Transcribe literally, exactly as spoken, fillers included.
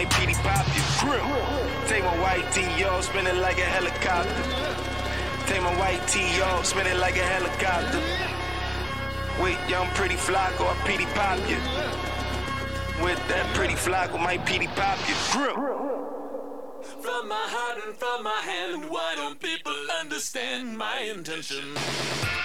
might P D pop you. Grip. Take my white tee off, spin it like a helicopter. Take my white tee off, spin it like a helicopter. With young pretty Flocko, I P D pop you. With that pretty Flocko, might P D pop you. Grip. From my heart and from my hand, why don't people understand my intention?